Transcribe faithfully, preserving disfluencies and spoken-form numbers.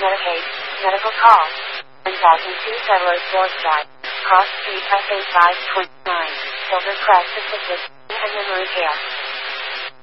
Medicaid, medical call. one thousand two Settlers Wharf Drive, Cross Street S A five twenty-nine, Silver Crest Assisted, and Memory Care.